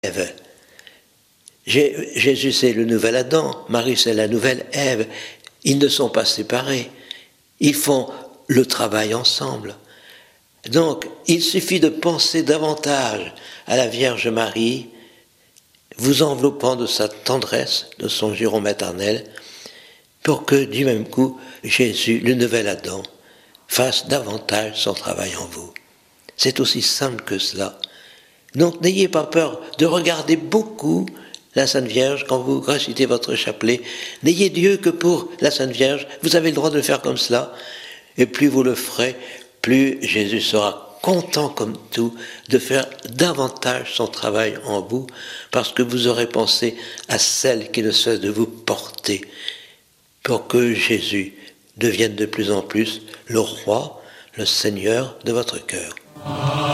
Ève. Jésus, c'est le nouvel Adam, Marie, c'est la nouvelle Ève. Ils ne sont pas séparés. Ils font le travail ensemble. Donc, il suffit de penser davantage à la Vierge Marie, vous enveloppant de sa tendresse, de son giron maternel, pour que, du même coup, Jésus, le nouvel Adam, fasse davantage son travail en vous. C'est aussi simple que cela. Donc, n'ayez pas peur de regarder beaucoup la Sainte Vierge quand vous récitez votre chapelet. N'ayez Dieu que pour la Sainte Vierge. Vous avez le droit de le faire comme cela. Et plus vous le ferez, plus Jésus sera content comme tout de faire davantage son travail en vous, parce que vous aurez pensé à celle qui ne cesse de vous porter, pour que Jésus devienne de plus en plus le roi, le Seigneur de votre cœur.